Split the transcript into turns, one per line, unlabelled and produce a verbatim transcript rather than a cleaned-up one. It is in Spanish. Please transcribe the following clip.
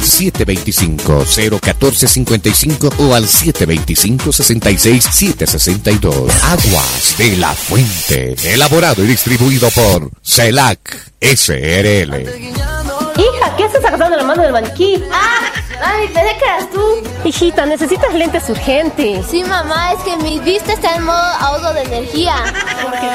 al siete dos cinco, cero uno cuatro cinco cinco o al siete dos cinco, seis seis siete seis dos. Aguas de la Fuente, elaborado y distribuido por CELAC S R L.
Hija, ¿qué haces agarrando la mano del maniquí?
Ah, mami, pensé que eras tú.
Hijita, necesitas lentes urgentes.
Sí, mamá, es que mi vista está en modo ahorro de energía.